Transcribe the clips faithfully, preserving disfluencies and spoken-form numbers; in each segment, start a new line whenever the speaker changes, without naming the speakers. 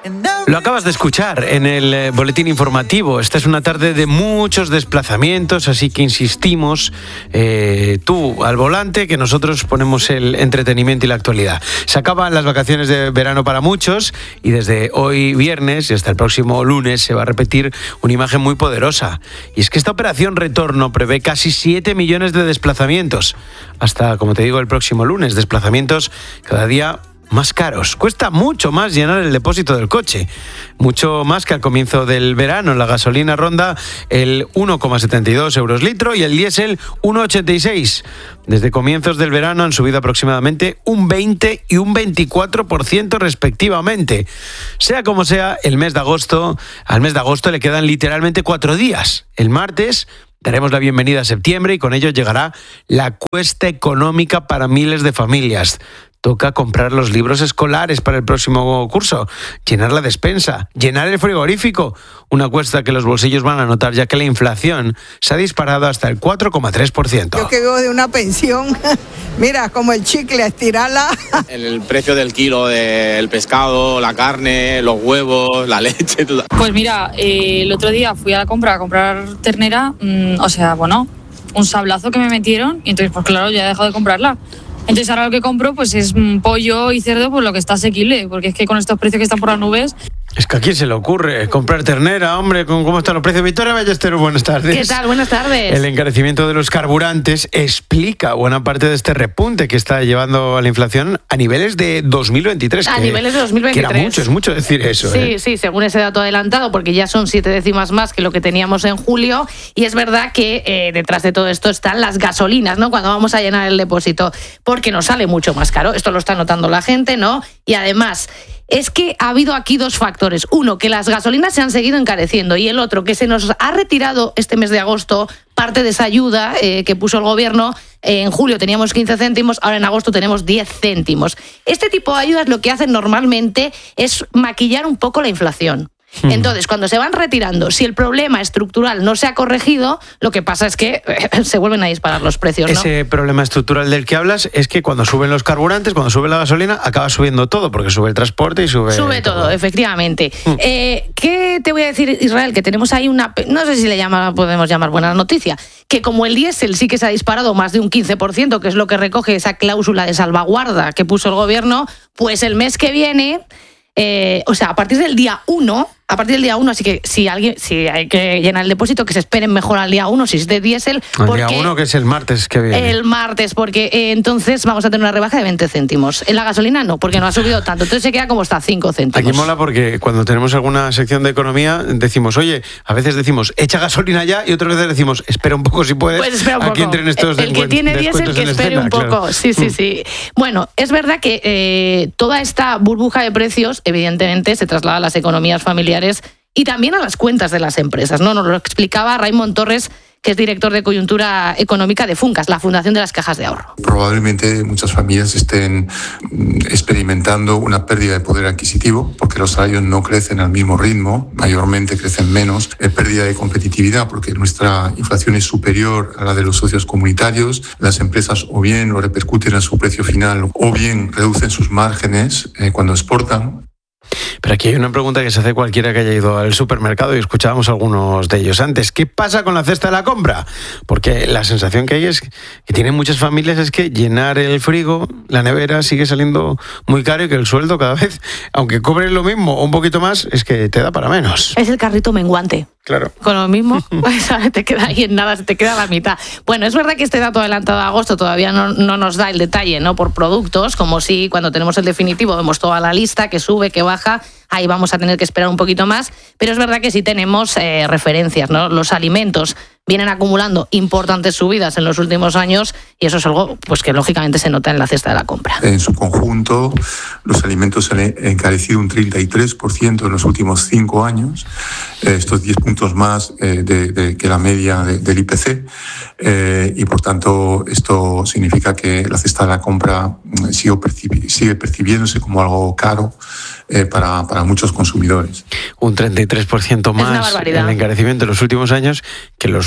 Lo acabas de escuchar en el eh, boletín informativo. Esta es una tarde de muchos desplazamientos, así que insistimos, eh, tú al volante, que nosotros ponemos el entretenimiento y la actualidad. Se acaban las vacaciones de verano para muchos y desde hoy viernes y hasta el próximo lunes se va a repetir una imagen muy poderosa. Y es que esta operación retorno prevé casi siete millones de desplazamientos. Hasta, como te digo, el próximo lunes. Desplazamientos cada día más caros. Cuesta mucho más llenar el depósito del coche, mucho más que al comienzo del verano. La gasolina ronda el uno coma setenta y dos euros litro y el diésel uno coma ochenta y seis. Desde comienzos del verano han subido aproximadamente un veinte y un veinticuatro por ciento respectivamente. Sea como sea, el mes de agosto, al mes de agosto le quedan literalmente cuatro días. El martes daremos la bienvenida a septiembre y con ello llegará la cuesta económica para miles de familias. Toca comprar los libros escolares para el próximo curso, llenar la despensa, llenar el frigorífico. Una cuesta que los bolsillos van a notar ya que la inflación se ha disparado hasta el cuatro coma tres por ciento.
Yo que vivo de una pensión, mira, como el chicle, estirarla.
El precio del kilo del pescado, la carne, los huevos, la leche, todo.
Pues mira, eh, el otro día fui a la compra a comprar ternera, mmm, o sea, bueno, un sablazo que me metieron y entonces, pues claro, ya he dejado de comprarla. Entonces ahora lo que compro pues es pollo y cerdo, por lo que está asequible, porque es que con estos precios que están por las nubes...
Es que a quién se le ocurre comprar ternera, hombre, con cómo están los precios. Victoria Ballesteros, buenas tardes.
¿Qué tal? Buenas tardes.
El encarecimiento de los carburantes explica buena parte de este repunte que está llevando a la inflación a niveles de dos mil veintitrés.
A
que,
niveles de dos mil veintitrés.
Que era mucho, es mucho decir eso.
Sí,
¿eh?
sí, según ese dato adelantado, porque ya son siete décimas más que lo que teníamos en julio. Y es verdad que eh, detrás de todo esto están las gasolinas, ¿no? Cuando vamos a llenar el depósito, porque nos sale mucho más caro. Esto lo está notando la gente, ¿no? Y además, es que ha habido aquí dos factores. Uno, que las gasolinas se han seguido encareciendo, y el otro, que se nos ha retirado este mes de agosto parte de esa ayuda eh, que puso el gobierno. En julio teníamos quince céntimos, ahora en agosto tenemos diez céntimos. Este tipo de ayudas lo que hacen normalmente es maquillar un poco la inflación. Entonces, cuando se van retirando, si el problema estructural no se ha corregido, lo que pasa es que eh, se vuelven a disparar los precios, ¿no?
Ese problema estructural del que hablas es que cuando suben los carburantes, cuando sube la gasolina, acaba subiendo todo, porque sube el transporte y sube...
Sube todo, todo efectivamente. Mm. Eh, ¿Qué te voy a decir, Israel? Que tenemos ahí una... No sé si le llama, podemos llamar buena noticia, que como el diésel sí que se ha disparado más de un quince por ciento, que es lo que recoge esa cláusula de salvaguarda que puso el gobierno, pues el mes que viene... Eh, o sea, a partir del día uno, a partir del día uno, así que si alguien, si hay que llenar el depósito, que se esperen mejor al día uno, si es de diésel.
Al día uno, que es el martes que viene.
El martes, porque eh, entonces vamos a tener una rebaja de veinte céntimos. En la gasolina no, porque no ha subido tanto, entonces se queda como hasta cinco céntimos.
Aquí mola porque cuando tenemos alguna sección de economía decimos, oye, a veces decimos, echa gasolina ya, y otras veces decimos, espera un poco si puedes.
Pues espera un poco.
Aquí entren estos
el, el que tiene diésel que espere un poco. Claro. Sí, sí, sí. Bueno, es verdad que eh, toda esta burbuja de precios, evidentemente, se traslada a las economías familiares y también a las cuentas de las empresas, ¿no? Nos lo explicaba Raimon Torres, que es director de coyuntura económica de Funcas, la Fundación de las Cajas de Ahorro.
Probablemente muchas familias estén experimentando una pérdida de poder adquisitivo porque los salarios no crecen al mismo ritmo, mayormente crecen menos, eh, pérdida de competitividad porque nuestra inflación es superior a la de los socios comunitarios, las empresas o bien lo repercuten en su precio final o bien reducen sus márgenes eh, cuando exportan.
Pero aquí hay una pregunta que se hace cualquiera que haya ido al supermercado y escuchábamos algunos de ellos antes. ¿Qué pasa con la cesta de la compra? Porque la sensación que hay es que tienen muchas familias es que llenar el frigo, la nevera, sigue saliendo muy caro y que el sueldo cada vez, aunque cobres lo mismo o un poquito más, es que te da para menos.
Es el carrito menguante.
Claro.
Con lo mismo, pues te queda ahí en nada, se te queda la mitad. Bueno, es verdad que este dato adelantado de agosto todavía no, no nos da el detalle, ¿no? Por productos, como si cuando tenemos el definitivo vemos toda la lista, que sube, que baja, ahí vamos a tener que esperar un poquito más, pero es verdad que sí tenemos eh, referencias, ¿no? Los alimentos vienen acumulando importantes subidas en los últimos años y eso es algo pues que lógicamente se nota en la cesta de la compra.
En su conjunto, los alimentos han encarecido un treinta y tres por ciento en los últimos cinco años, eh, estos diez puntos más eh, de, de, que la media de, del I P C, eh, y por tanto esto significa que la cesta de la compra sigue, percibi- sigue percibiéndose como algo caro eh, para, para muchos consumidores.
Un treinta y tres por ciento más en el encarecimiento en los últimos años que los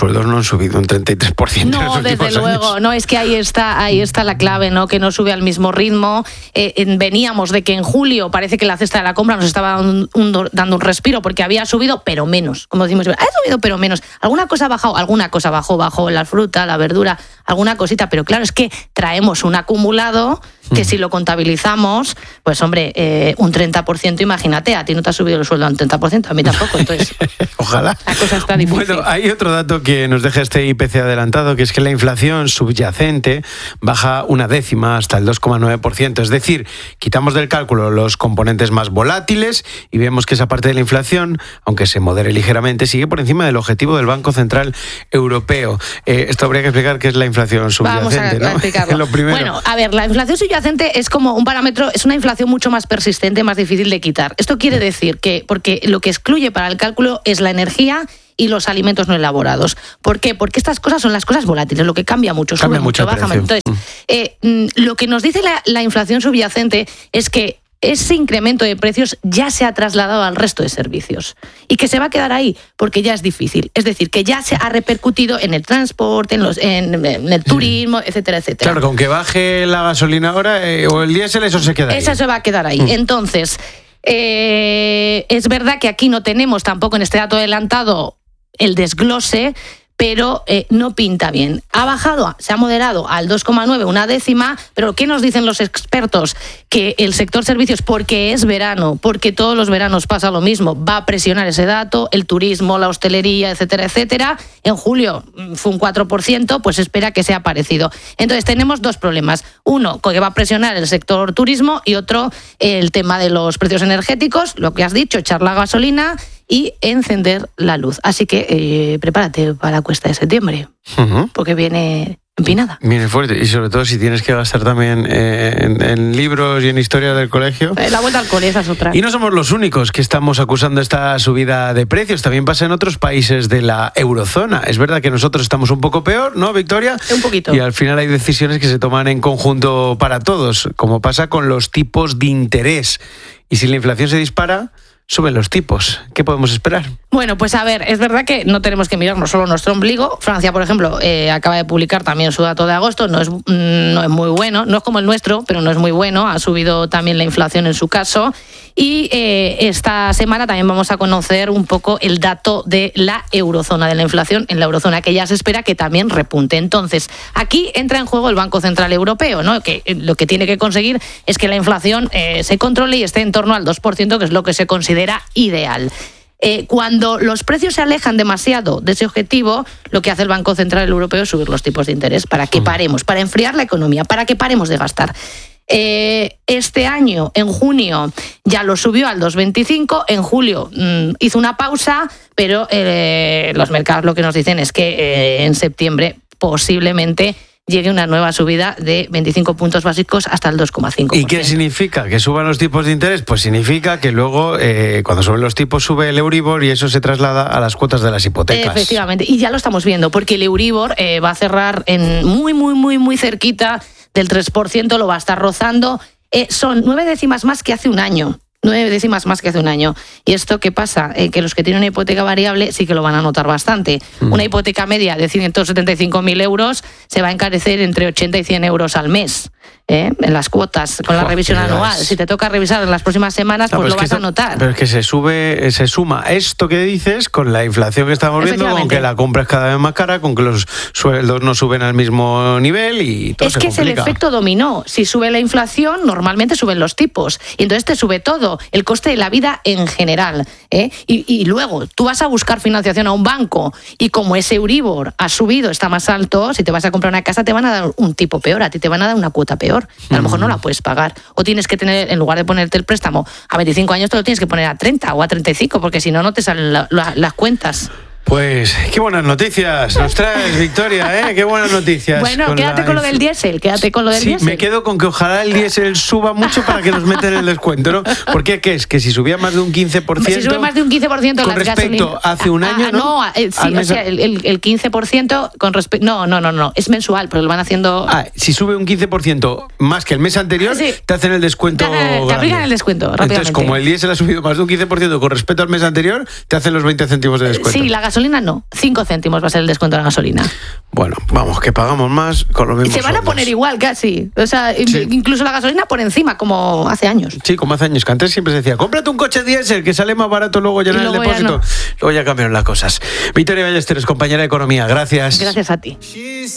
sueldos no han subido un treinta y tres por ciento.
No,
en los
desde
últimos
luego,
años.
no, es que ahí está, ahí está la clave, ¿no? Que no sube al mismo ritmo. Eh, en, veníamos de que en julio parece que la cesta de la compra nos estaba dando un, dando un respiro porque había subido, pero menos. Como decimos, ha subido, pero menos. Alguna cosa ha bajado, alguna cosa bajó, bajó la fruta, la verdura, alguna cosita, pero claro, es que traemos un acumulado que si lo contabilizamos, pues hombre, eh, un treinta por ciento, imagínate, a ti no te ha subido el sueldo un treinta por ciento, a mí tampoco, entonces
ojalá.
La cosa está difícil.
Bueno, hay otro dato que nos deja este I P C adelantado, que es que la inflación subyacente baja una décima hasta el dos coma nueve por ciento, es decir, quitamos del cálculo los componentes más volátiles y vemos que esa parte de la inflación, aunque se modere ligeramente, sigue por encima del objetivo del Banco Central Europeo. Eh, esto habría que explicar qué es la inflación subyacente.
Vamos a,
¿no?
a explicarlo.
Lo primero.
Bueno, a ver, la inflación subyacente es como un parámetro, es una inflación mucho más persistente, más difícil de quitar. Esto quiere decir que, porque lo que excluye para el cálculo es la energía y los alimentos no elaborados. ¿Por qué? Porque estas cosas son las cosas volátiles, lo que cambia mucho,
cambia
sube mucho,
mucho
baja. Entonces, eh, lo que nos dice la, la inflación subyacente es que ese incremento de precios ya se ha trasladado al resto de servicios y que se va a quedar ahí porque ya es difícil. Es decir, que ya se ha repercutido en el transporte, en, los, en, en el turismo, etcétera, etcétera.
Claro, con que baje la gasolina ahora eh, o el diésel, eso se queda ahí.
Eso se va a quedar ahí. Mm. Entonces, eh, es verdad que aquí no tenemos tampoco en este dato adelantado el desglose, pero eh, no pinta bien. Ha bajado, se ha moderado al dos coma nueve, una décima, pero ¿qué nos dicen los expertos? Que el sector servicios, porque es verano, porque todos los veranos pasa lo mismo, va a presionar ese dato, el turismo, la hostelería, etcétera, etcétera. En julio fue un cuatro por ciento, pues espera que sea parecido. Entonces tenemos dos problemas. Uno, que va a presionar el sector turismo y otro, el tema de los precios energéticos, lo que has dicho, echar la gasolina y encender la luz. Así que eh, prepárate para la cuesta de septiembre, uh-huh. porque viene empinada.
Viene fuerte, y sobre todo si tienes que gastar también eh, en, en libros y en historia del colegio.
La vuelta al cole, esa es otra.
Y no somos los únicos que estamos acusando esta subida de precios, también pasa en otros países de la eurozona. Es verdad que nosotros estamos un poco peor, ¿no, Victoria?
Un poquito.
Y al final hay decisiones que se toman en conjunto para todos, como pasa con los tipos de interés. Y si la inflación se dispara, suben los tipos. ¿Qué podemos esperar?
Bueno, pues a ver, es verdad que no tenemos que mirarnos solo nuestro ombligo. Francia, por ejemplo, eh, acaba de publicar también su dato de agosto. No es, no es muy bueno, no es como el nuestro, pero no es muy bueno. Ha subido también la inflación en su caso. Y eh, esta semana también vamos a conocer un poco el dato de la eurozona, de la inflación en la eurozona, que ya se espera que también repunte. Entonces, aquí entra en juego el Banco Central Europeo, ¿no? Que eh, lo que tiene que conseguir es que la inflación eh, se controle y esté en torno al dos por ciento, que es lo que se considera ideal. Eh, cuando los precios se alejan demasiado de ese objetivo, lo que hace el Banco Central Europeo es subir los tipos de interés para que paremos, para enfriar la economía, para que paremos de gastar. Eh, este año, en junio, ya lo subió al dos coma veinticinco, en julio mmm, hizo una pausa, pero eh, los mercados lo que nos dicen es que eh, en septiembre posiblemente llegue una nueva subida de veinticinco puntos básicos hasta el dos coma cinco por ciento.
¿Y qué significa? ¿Que suban los tipos de interés? Pues significa que luego, eh, cuando suben los tipos, sube el Euribor y eso se traslada a las cuotas de las hipotecas.
Efectivamente, y ya lo estamos viendo, porque el Euribor eh, va a cerrar en muy, muy, muy, muy cerquita del tres por ciento, lo va a estar rozando. Eh, son nueve décimas más que hace un año. Nueve décimas más que hace un año. ¿Y esto qué pasa? Eh, que los que tienen una hipoteca variable sí que lo van a notar bastante. Mm. Una hipoteca media de ciento setenta y cinco mil euros se va a encarecer entre ochenta y cien euros al mes. ¿Eh? En las cuotas, con la oh, revisión anual. Si te toca revisar en las próximas semanas, no, pues lo vas
esto,
a notar.
Pero es que se sube, se suma esto que dices con la inflación que estamos viendo, con que la compra es cada vez más cara, con que los sueldos no suben al mismo nivel y todo
es
se
que
complica.
Es el efecto dominó. Si sube la inflación, normalmente suben los tipos. Y entonces te sube todo, el coste de la vida en general. ¿eh? Y, y luego, tú vas a buscar financiación a un banco y como ese Euribor ha subido, está más alto, si te vas a comprar una casa te van a dar un tipo peor, a ti te van a dar una cuota peor. A lo mejor no la puedes pagar. O tienes que tener, en lugar de ponerte el préstamo a veinticinco años, te lo tienes que poner a treinta o a treinta y cinco, porque si no, no te salen la, la, las cuentas.
Pues qué buenas noticias nos traes, Victoria, ¿eh? Qué buenas noticias.
Bueno, con quédate la... con lo del diésel, quédate con lo del
sí,
diésel.
Me quedo con que ojalá el diésel suba mucho para que nos metan el descuento, ¿no? ¿Por qué? ¿Qué es? Que si subía más de un quince por ciento...
Si sube más de un quince por ciento
con
las
respecto
gasolinas...
hace un año,
ah,
¿no?
No, eh, sí, o sea, el, el, el quince por ciento con respecto... No, no, no, no, es mensual, pero lo van haciendo...
Ah, si sube un quince por ciento más que el mes anterior, sí. te hacen el descuento
Te, te, te aplican el descuento, rápidamente.
Entonces, como el diésel ha subido más de un quince por ciento con respecto al mes anterior, te hacen los veinte céntimos de descuento.
Sí, la gasolina gasolina no, cinco céntimos va a ser el descuento de la gasolina.
Bueno, vamos, que pagamos más con los mismos
Se van a
sueldos.
poner igual casi, o sea,
Sí.
incluso la gasolina por encima, como hace años.
Sí, como hace años, que antes siempre se decía, cómprate un coche diésel que sale más barato luego llenar el
luego ya
depósito.
no.
Luego ya cambiaron las cosas. Victoria Ballesteros, compañera de Economía, gracias.
Gracias a ti.